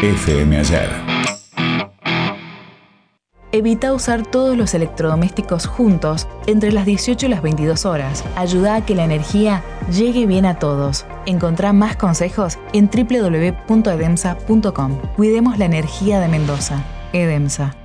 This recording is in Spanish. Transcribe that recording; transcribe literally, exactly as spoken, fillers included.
F M Ayer. Evita usar todos los electrodomésticos juntos entre las dieciocho y las veintidós horas. Ayuda a que la energía llegue bien a todos. Encontrá más consejos en doble u doble u doble u punto edemsa punto com. Cuidemos la energía de Mendoza. EDEMSA.